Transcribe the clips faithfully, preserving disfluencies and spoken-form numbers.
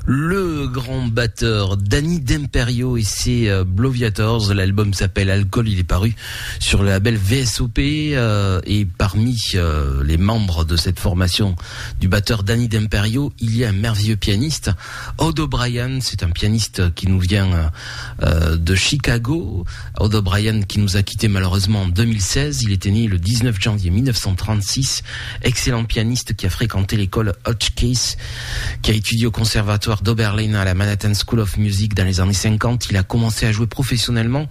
Le grand batteur Danny D'Imperio et ses euh, Bloviators. L'album s'appelle Alcool, il est paru sur le label V S O P euh, et parmi euh, les membres de cette formation du batteur Danny D'Imperio, il y a un merveilleux pianiste, Odd O'Brien. C'est un pianiste qui nous vient euh, de Chicago. Odd O'Brien qui nous a quitté malheureusement en deux mille seize. Il était né le dix-neuf janvier mille neuf cent trente-six. Excellent pianiste qui a fréquenté l'école Hotchkiss, qui a étudié au conservatoire d'Oberlin à la Manhattan School of Music dans les années cinquante. Il a commencé à jouer professionnellement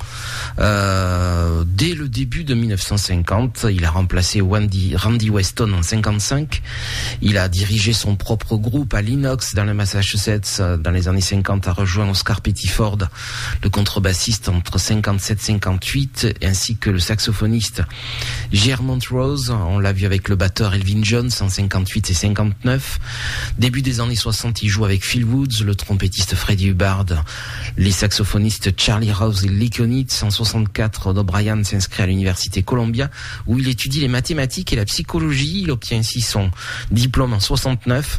euh, dès le début de mille neuf cent cinquante. Il a remplacé Randy, Randy Weston en cinquante-cinq. Il a dirigé son propre groupe à Lenox dans le Massachusetts dans les années cinquante, a rejoint Oscar Pettiford, le contrebassiste, entre cinquante-sept et cinquante-huit, ainsi que le saxophoniste J R Montrose. On l'a vu avec le batteur Elvin Jones en cinquante-huit et cinquante-neuf. Début des années soixante, il joue avec Phil Woods, le trompettiste Freddie Hubbard, les saxophonistes Charlie Rouse et Lee Konitz. En soixante-quatre, Odd O'Brien s'inscrit à l'université Columbia où il étudie les mathématiques et la psychologie. Il obtient ainsi son diplôme en soixante-neuf.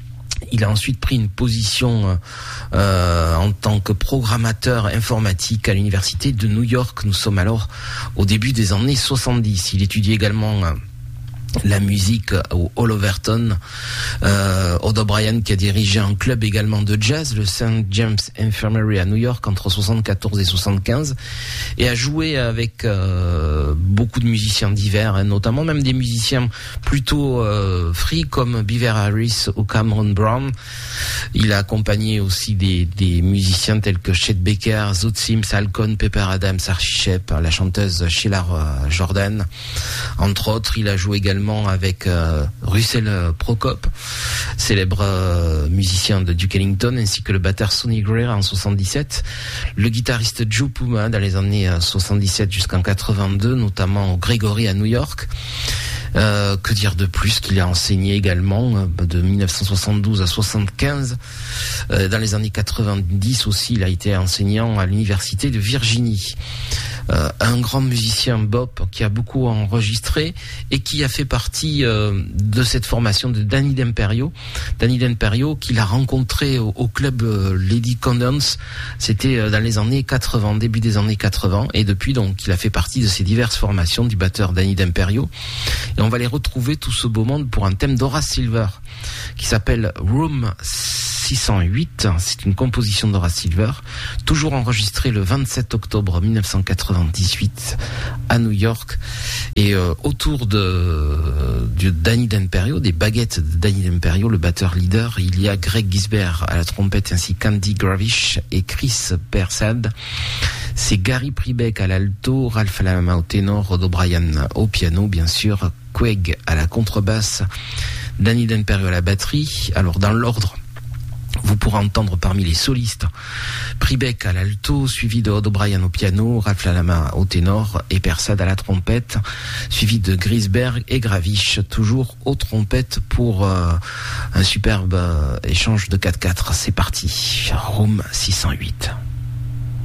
Il a ensuite pris une position euh, en tant que programmateur informatique à l'université de New York. Nous sommes alors au début des années soixante-dix. Il étudie également euh, la musique au Hall Overton. Euh, Odd O'Brien qui a dirigé un club également de jazz, le Saint James Infirmary à New York entre soixante-quatorze et soixante-quinze, et a joué avec euh, beaucoup de musiciens divers, hein, notamment même des musiciens plutôt euh, free comme Beaver Harris ou Cameron Brown. Il a accompagné aussi des, des musiciens tels que Chet Baker, Zoot Sims, Al Cohn, Pepper Adams, Archie Shepp, la chanteuse Sheila Jordan, entre autres. Il a joué également avec euh, Russell Prokop, célèbre euh, musicien de Duke Ellington, ainsi que le batteur Sonny Greer en soixante-dix-sept, le guitariste Joe Puma dans les années soixante-dix-sept jusqu'en quatre-vingt-deux, notamment au Gregory à New York. Euh, que dire de plus, qu'il a enseigné également euh, de mille neuf cent soixante-douze à soixante-quinze. Euh, dans les années quatre-vingt-dix aussi, il a été enseignant à l'université de Virginie. Euh, un grand musicien bop qui a beaucoup enregistré et qui a fait partie euh, de cette formation de Danny D'Imperio. Danny D'Imperio qu'il a rencontré au, au club euh, Lady Condons. C'était euh, dans les années quatre-vingts, début des années quatre-vingts, et depuis donc il a fait partie de ces diverses formations du batteur Danny D'Imperio. Et on va les retrouver tout ce beau monde pour un thème d'Horace Silver qui s'appelle Room six cent huit. C'est une composition d'Horace Silver, toujours enregistrée le vingt-sept octobre mille neuf cent quatre-vingt-dix-huit à New York. Et euh, autour de, de Danny D'Imperio, des baguettes de Danny D'Imperio, le batteur leader, il y a Greg Gisbert à la trompette ainsi qu'Andy Gravish et Chris Persad. C'est Gary Pribeck à l'alto, Ralph Lama au ténor, Odd O'Brien au piano, bien sûr, Queg à la contrebasse, Danny D'Imperio à la batterie. Alors dans l'ordre, vous pourrez entendre parmi les solistes Pribeck à l'alto, suivi de Odd O'Brien au piano, Ralph Lama au ténor et Persad à la trompette, suivi de Grisberg et Gravish toujours aux trompettes pour euh, un superbe euh, échange de quatre quatre. C'est parti, Room six cent huit.